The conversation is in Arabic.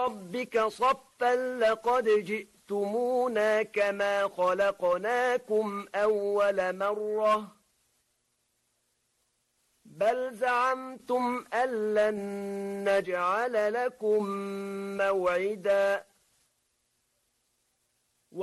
ربك صفا لقد جئتمونا كما خلقناكم أول مرة بل زعمتم أن لن نجعل لكم موعدا